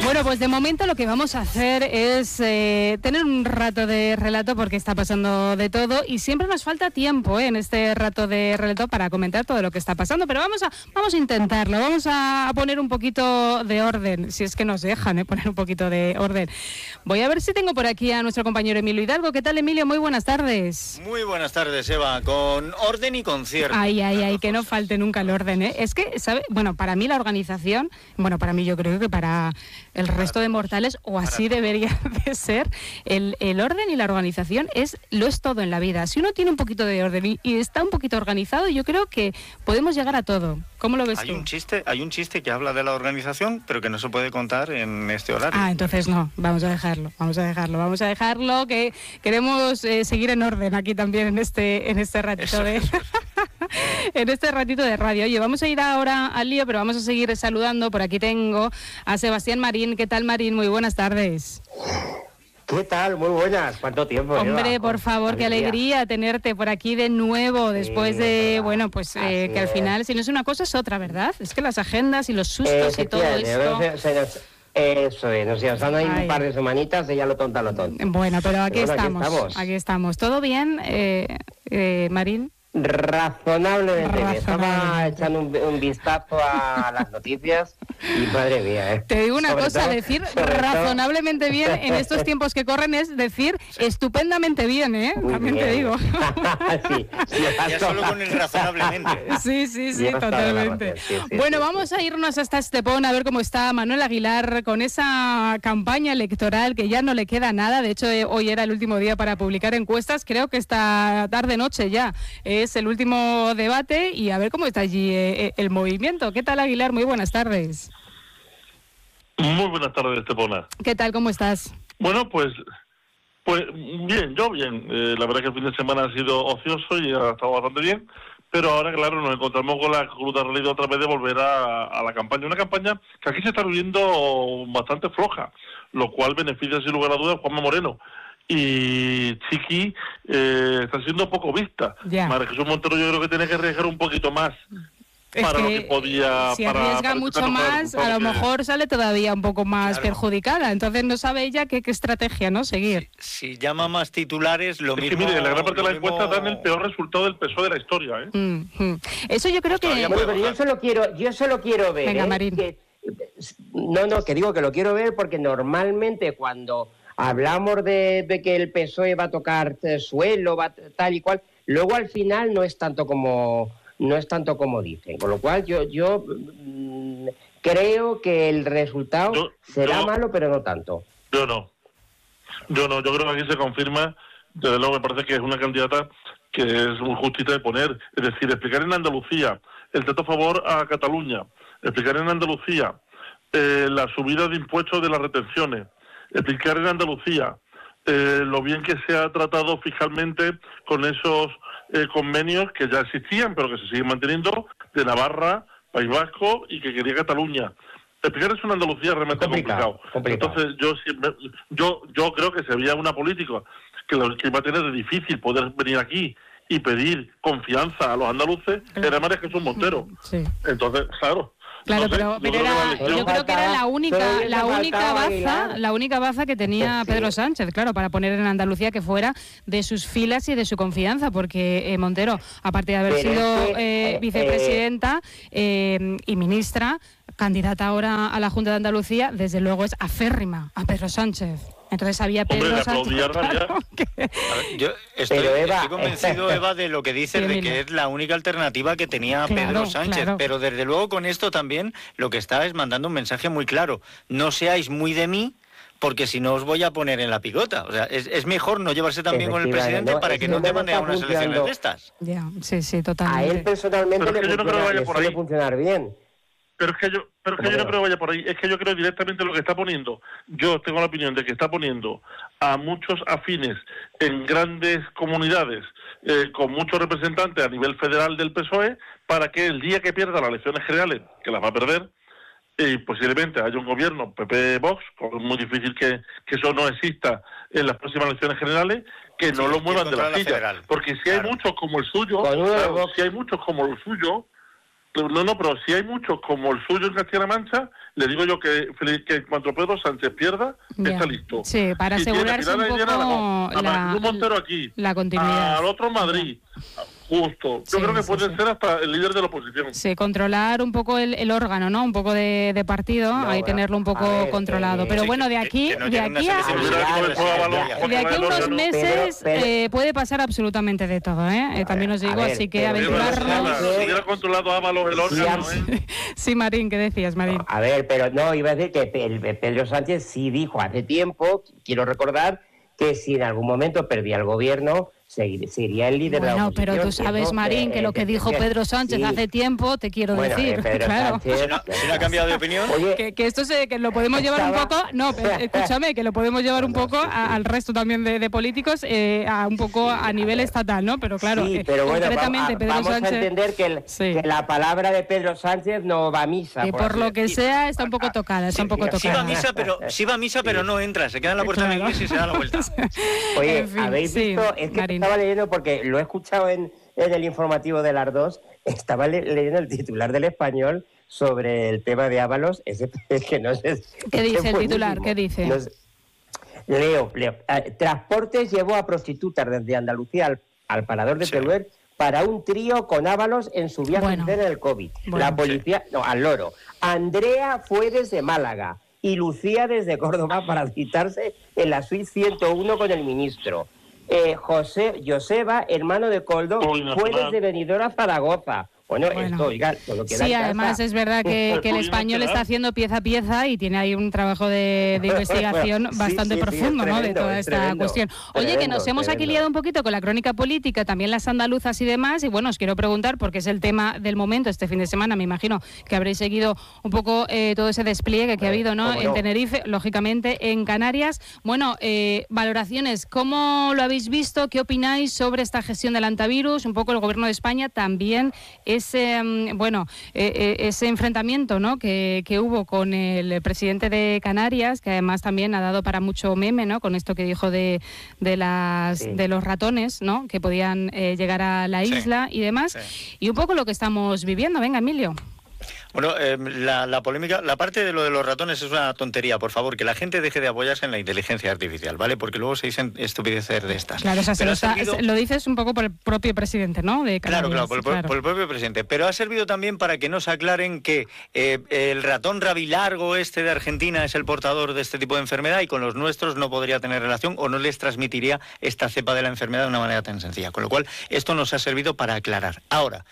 Bueno, pues de momento lo que vamos a hacer es tener un rato de relato porque está pasando de todo y siempre nos falta tiempo en este rato de relato para comentar todo lo que está pasando, pero vamos a intentarlo, vamos a poner un poquito de orden, si es que nos dejan poner un poquito de orden. Voy a ver si tengo por aquí a nuestro compañero Emilio Hidalgo. ¿Qué tal, Emilio? Muy buenas tardes. Muy buenas tardes, Eva, con orden y concierto. Ay, que no falte nunca el orden, ¿eh? Es que, ¿sabe? Bueno, para mí la organización, para mí yo creo que para el resto de mortales, o así debería de ser, el orden y la organización lo es todo en la vida. Si uno tiene un poquito de orden y está un poquito organizado, yo creo que podemos llegar a todo. ¿Cómo lo ves tú? Hay un chiste que habla de la organización, pero que no se puede contar en este horario. Entonces no, vamos a dejarlo, que queremos seguir en orden aquí también en este ratito en este ratito de radio. Oye, vamos a ir ahora al lío, pero vamos a seguir saludando. Por aquí tengo a Sebastián Marín. ¿Qué tal, Marín? Muy buenas tardes. ¿Qué tal? Muy buenas. ¿Cuánto tiempo? Hombre, Eva? por favor, qué alegría tenerte por aquí de nuevo, después de, que al final, si no es una cosa, es otra, ¿verdad? Es que las agendas y los sustos y todo esto... Eso es, nos dan ahí un par de semanitas y ya lo tonto. Bueno, pero aquí estamos. ¿Todo bien, Marín? Razonablemente bien. Estaba echando un vistazo a las noticias y madre mía, Te digo una cosa, decir razonablemente bien en estos tiempos que corren es decir estupendamente bien, También bien. Te digo. sí, ya solo con el razonablemente. Sí, totalmente. Sí, bueno, vamos a irnos hasta Estepona a ver cómo está Manuel Aguilar con esa campaña electoral que ya no le queda nada. De hecho, hoy era el último día para publicar encuestas. Creo que esta tarde-noche ya es el último debate y a ver cómo está allí el movimiento. ¿Qué tal, Aguilar? Muy buenas tardes. Muy buenas tardes, Estepona. ¿Qué tal? ¿Cómo estás? Bueno, pues bien, yo bien. La verdad que el fin de semana ha sido ocioso y ha estado bastante bien, pero ahora, claro, nos encontramos con la cruda realidad otra vez de volver a la campaña. Una campaña que aquí se está viviendo bastante floja, lo cual beneficia sin lugar a dudas a Juanma Moreno. Y Chiqui está siendo poco vista. María Jesús Montero yo creo que tiene que arriesgar un poquito más. Para lo que podía, si arriesga mucho más, a lo mejor sale todavía un poco más perjudicada. Entonces no sabe ella qué estrategia seguir. Si llama más titulares, lo mismo... Que mire, la gran parte de las encuestas dan el peor resultado del PSOE de la historia, Eso yo creo que... Bueno, pero yo solo quiero ver... Venga, Marín. Que digo que lo quiero ver porque normalmente cuando hablamos de que el PSOE va a tocar suelo, va tal y cual, luego al final no es tanto como dicen, con lo cual yo creo que el resultado será malo, pero no tanto. Yo creo que aquí se confirma, desde luego me parece que es una candidata que es muy justita de poner, es decir, explicar en Andalucía el trato a favor a Cataluña, explicar en Andalucía la subida de impuestos de las retenciones, explicar en Andalucía lo bien que se ha tratado fiscalmente con esos convenios que ya existían, pero que se siguen manteniendo, de Navarra, País Vasco y que quería Cataluña. Explicar eso en Andalucía es realmente complicado. Entonces yo creo que si había una política que iba a tener de difícil poder venir aquí y pedir confianza a los andaluces, era María Jesús Montero. Sí. Entonces, claro, pero yo creo que era la única baza que tenía Pedro Sánchez, claro, para poner en Andalucía que fuera de sus filas y de su confianza, porque Montero, aparte de haber sido vicepresidenta y ministra, candidata ahora a la Junta de Andalucía, desde luego es aférrima a Pedro Sánchez. Entonces había Pedro Sánchez. Yo estoy convencido, Eva, de lo que dices, de que es la única alternativa que tenía Pedro Sánchez. Claro. Pero desde luego con esto también lo que está es mandando un mensaje muy claro. No seáis muy de mí, porque si no os voy a poner en la picota. O sea, es mejor no llevarse tan bien con el presidente para que no te mande a unas elecciones de estas. Sí, totalmente. A él personalmente le suele funcionar bien. Pero es que yo no creo que vaya por ahí. Es que yo creo directamente lo que está poniendo. Yo tengo la opinión de que está poniendo a muchos afines en grandes comunidades, con muchos representantes a nivel federal del PSOE, para que el día que pierda las elecciones generales, que las va a perder, y posiblemente haya un gobierno PP-Vox, es muy difícil que eso no exista en las próximas elecciones generales, que no lo muevan de la silla. Porque si hay muchos como el suyo, No, pero si hay muchos como el suyo en Castilla-La Mancha, le digo yo que en cuanto Pedro Sánchez pierda, está listo. Sí, para asegurarse un poco a Montero aquí, la continuidad. Al otro Madrid. Justo. Yo creo que puede ser hasta el líder de la oposición. Sí, controlar un poco el órgano, ¿no? Un poco de partido, ahí tenerlo un poco controlado. Pero bueno, de aquí a unos meses puede pasar absolutamente de todo, ¿eh? También os digo, así que aventurarnos. Si hubiera controlado Ábalos el órgano, Sí, Marín, ¿qué decías, Marín? A ver, pero no, iba a decir que Pedro Sánchez sí dijo hace tiempo, quiero recordar, que si en algún momento perdía el gobierno, sería el líder de la oposición. Pero tú sabes, Marín, que lo que dijo Pedro Sánchez hace tiempo, te quiero decir. Claro. ¿Si no ha cambiado de opinión? Oye, que esto que lo podemos llevar un poco... No, escúchame, que lo podemos llevar un poco al resto también de políticos, un poco a nivel estatal, ¿no? Pero claro, pero concretamente Pedro vamos Sánchez... a entender que la palabra de Pedro Sánchez no va a misa. Que por lo que sea está un poco tocada, Sí va a misa, pero no entra, se queda en la puerta de la iglesia y se da la vuelta. Oye, en fin, ¿habéis visto? Es que Marín. Estaba leyendo porque lo he escuchado en el informativo de las 2, estaba leyendo el titular del Español sobre el tema de Ábalos, es que no sé... ¿Qué dice el titular? ¿Qué dice? No sé. Leo. Transportes llevó a prostitutas desde Andalucía al parador de Teruel para un trío con Ábalos en su viaje en el COVID. La policía... No, al loro. Andrea fue desde Málaga y Lucía desde Córdoba para citarse en la suite 101 con el ministro. Joseba, hermano de Coldo, fue desde Benidorm a Zaragoza. Bueno, esto, oiga, todo queda sí, en además casa. Es verdad que el Español está haciendo pieza a pieza y tiene ahí un trabajo de investigación bastante profundo, ¿no? De toda esta cuestión. Oye, que nos hemos aquí liado un poquito con la crónica política, también las andaluzas y demás, y bueno, os quiero preguntar, porque es el tema del momento este fin de semana, me imagino que habréis seguido un poco todo ese despliegue que ha habido, ¿no? En Tenerife, lógicamente en Canarias. Bueno, valoraciones, ¿cómo lo habéis visto? ¿Qué opináis sobre esta gestión del antivirus? Un poco el gobierno de España también ese enfrentamiento, ¿no? que hubo con el presidente de Canarias, que además también ha dado para mucho meme, ¿no? Con esto que dijo de los ratones, ¿no? Que podían llegar a la isla y demás. Y un poco lo que estamos viviendo. Venga, Emilio. Bueno, la polémica, la parte de lo de los ratones es una tontería, por favor, que la gente deje de apoyarse en la inteligencia artificial, ¿vale? Porque luego se dicen estupideces de estas. Claro, o sea, lo dices un poco por el propio presidente, ¿no? De Canarias, por el propio presidente. Pero ha servido también para que nos aclaren que el ratón rabilargo de Argentina es el portador de este tipo de enfermedad y con los nuestros no podría tener relación o no les transmitiría esta cepa de la enfermedad de una manera tan sencilla. Con lo cual, esto nos ha servido para aclarar. Ahora,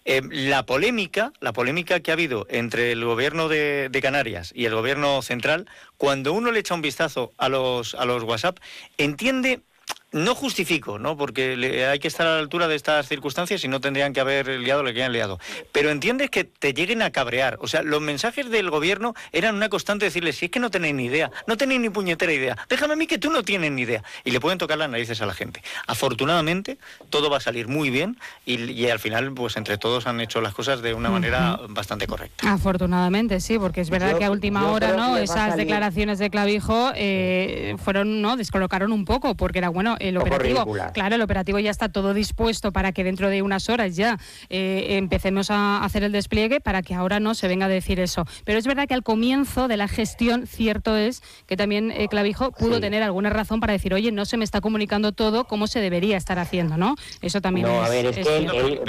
la polémica que ha habido entre el gobierno de Canarias y el gobierno central, cuando uno le echa un vistazo a los WhatsApp, entiende... No justifico, ¿no? Porque hay que estar a la altura de estas circunstancias y no tendrían que haber liado lo que han liado. Pero entiendes que te lleguen a cabrear. O sea, los mensajes del gobierno eran una constante de decirles, si es que no tenéis ni idea, no tenéis ni puñetera idea, déjame a mí que tú no tienes ni idea. Y le pueden tocar las narices a la gente. Afortunadamente, todo va a salir muy bien y al final, pues entre todos han hecho las cosas de una manera bastante correcta. Afortunadamente, sí, porque es verdad que a última hora, ¿no? Esas declaraciones de Clavijo fueron, ¿no? Descolocaron un poco, porque era bueno... El operativo ya está todo dispuesto para que dentro de unas horas ya empecemos a hacer el despliegue para que ahora no se venga a decir eso. Pero es verdad que al comienzo de la gestión, cierto es que también Clavijo pudo tener alguna razón para decir, oye, no se me está comunicando todo como se debería estar haciendo, ¿no? Eso también a ver, es que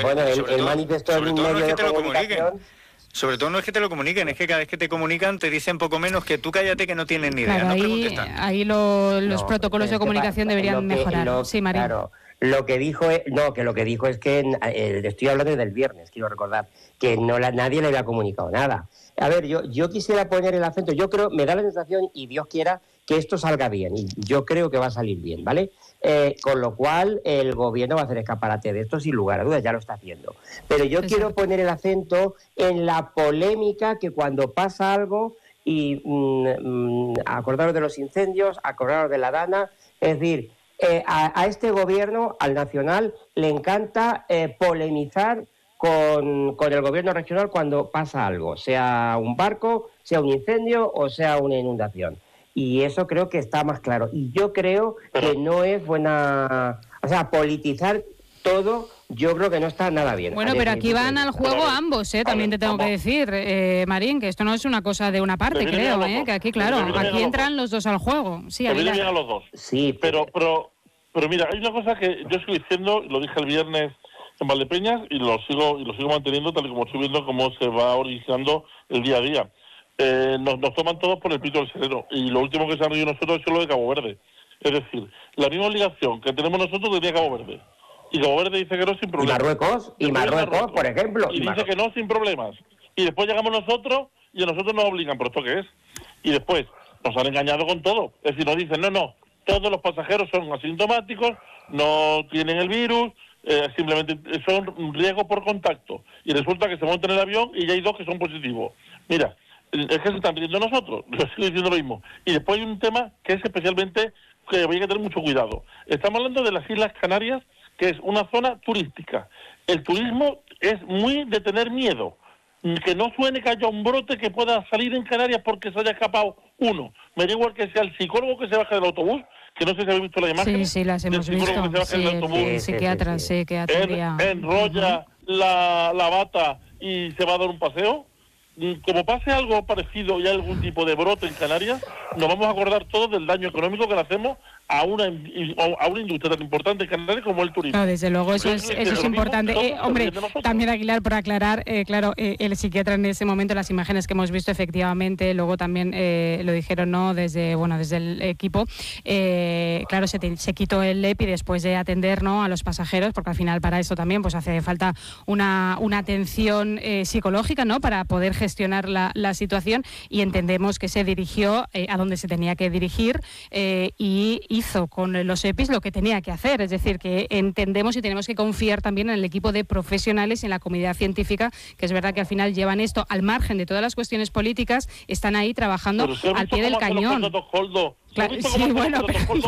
él manifestó en un medio de comunicación... Sobre todo no es que te lo comuniquen, es que cada vez que te comunican te dicen poco menos que tú cállate que no tienes ni idea. Claro, ahí los protocolos de comunicación deberían mejorar. Sí, María. Claro, lo que dijo es que estoy hablando del viernes, quiero recordar, que nadie le había comunicado nada. A ver, yo quisiera poner el acento, yo creo, me da la sensación, y Dios quiera, que esto salga bien, y yo creo que va a salir bien, ¿vale? Con lo cual el gobierno va a hacer escaparate de esto sin lugar a dudas, ya lo está haciendo. Pero yo quiero poner el acento en la polémica que cuando pasa algo, y acordaros de los incendios, acordaros de la Dana, es decir, a este gobierno, al nacional, le encanta polemizar con el gobierno regional cuando pasa algo, sea un barco, sea un incendio o sea una inundación. Y eso creo que está más claro. Y yo creo que no es buena... O sea, politizar todo yo creo que no está nada bien. Bueno, pero aquí van al juego ambos, también te tengo que decir, Marín, que esto no es una cosa de una parte, creo, que aquí, claro, aquí entran los dos al juego. Sí, me viene bien a los dos. Sí, pero mira, hay una cosa que yo sigo diciendo, lo dije el viernes en Valdepeñas y lo sigo manteniendo tal y como estoy viendo cómo se va organizando el día a día. Nos toman todos por el pito del sereno y lo último que se han reído nosotros es lo de Cabo Verde. Es decir, la misma obligación que tenemos nosotros tenía Cabo Verde. Y Cabo Verde dice que no sin problemas. Y Marruecos, por ejemplo. Y dice que no sin problemas. Y después llegamos nosotros y a nosotros nos obligan, ¿pero esto qué es? Y después nos han engañado con todo. Es decir, nos dicen, no, todos los pasajeros son asintomáticos, no tienen el virus, simplemente son riesgos por contacto. Y resulta que se montan en el avión y ya hay 2 que son positivos. Mira, es que se están pidiendo nosotros, yo sigo diciendo lo mismo. Y después hay un tema que es especialmente que hay que tener mucho cuidado. Estamos hablando de las Islas Canarias, que es una zona turística. El turismo es muy de tener miedo. Que no suene que haya un brote que pueda salir en Canarias porque se haya escapado uno. Me da igual que sea el psicólogo que se baje del autobús, que no sé si habéis visto la imagen. Sí, las hemos visto. El psiquiatra, que atendía. Enrolla la bata y se va a dar un paseo. Como pase algo parecido y algún tipo de brote en Canarias, nos vamos a acordar todos del daño económico que le hacemos a una industria tan importante en Canarias como el turismo. No, desde luego, eso es importante. Hombre, también, Aguilar, por aclarar, claro, el psiquiatra en ese momento, las imágenes que hemos visto, efectivamente, luego también lo dijeron, ¿no?, desde el equipo, claro, se quitó el EPI después de atender, ¿no?, a los pasajeros, porque al final para eso también pues hace falta una atención psicológica, ¿no?, para poder gestionar la situación, y entendemos que se dirigió a donde se tenía que dirigir y hizo con los EPIs lo que tenía que hacer. Es decir, que entendemos y tenemos que confiar también en el equipo de profesionales y en la comunidad científica, que es verdad que al final llevan esto al margen de todas las cuestiones políticas, están ahí trabajando al pie del cañón. Claro, sí, bueno,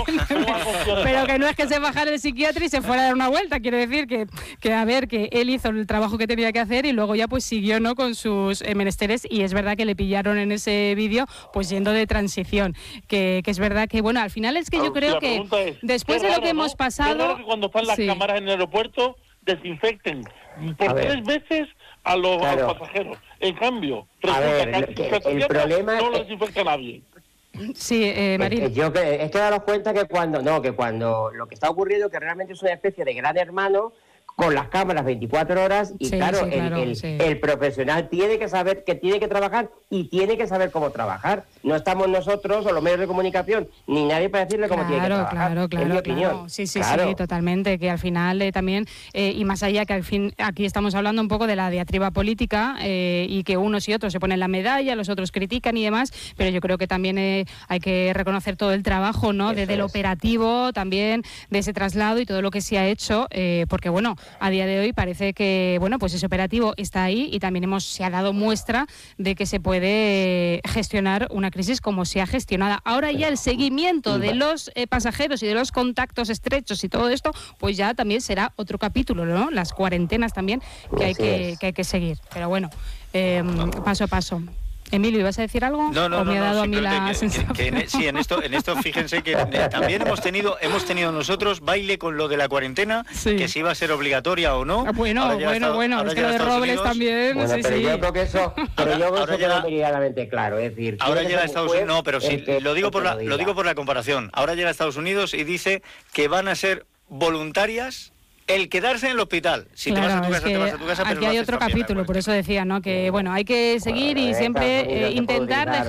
pero que no es que se bajara el psiquiatra y se fuera a dar una vuelta. Quiero decir que a ver, que él hizo el trabajo que tenía que hacer y luego ya pues siguió, ¿no?, con sus menesteres, y es verdad que le pillaron en ese vídeo pues yendo de transición, que es verdad que, bueno, al final es que yo creo que después de lo que hemos pasado... Es raro que cuando están las cámaras en el aeropuerto desinfecten por 3 veces a los pasajeros. En cambio, el problema no lo desinfecta nadie. Sí, Marín. Es que daros cuenta que cuando lo que está ocurriendo, que realmente es una especie de gran hermano con las cámaras 24 horas y el profesional tiene que saber que tiene que trabajar y tiene que saber cómo trabajar. No estamos nosotros o los medios de comunicación ni nadie para decirle cómo tiene que trabajar. Claro, en mi opinión. Sí, totalmente, que al final también, y más allá que al fin aquí estamos hablando un poco de la diatriba política y que unos y otros se ponen la medalla, los otros critican y demás, pero yo creo que también hay que reconocer todo el trabajo, ¿no?, del operativo, también de ese traslado y todo lo que se ha hecho, porque bueno, a día de hoy parece que, bueno, pues ese operativo está ahí y también se ha dado muestra de que se puede gestionar una crisis como se ha gestionado. Ahora ya el seguimiento de los pasajeros y de los contactos estrechos y todo esto, pues ya también será otro capítulo, ¿no? Las cuarentenas también que hay que seguir. Pero bueno, paso a paso. Emilio, ¿ibas a decir algo? No, me ha dado a mí la sensación. Sí, en esto fíjense que también hemos tenido nosotros baile con lo de la cuarentena, que si iba a ser obligatoria o no. Bueno, es que lo de Robles también. Bueno, pero yo creo que eso, queda meridianamente claro, es decir, ahora llega a Estados Unidos, no, pero sí, lo digo por la comparación. Ahora llega a Estados Unidos y dice que van a ser voluntarias el quedarse en el hospital. Si te vas a tu casa, te vas a tu casa, pero aquí hay otro capítulo, por eso decía, ¿no?, que bueno, hay que seguir y siempre intentar dejar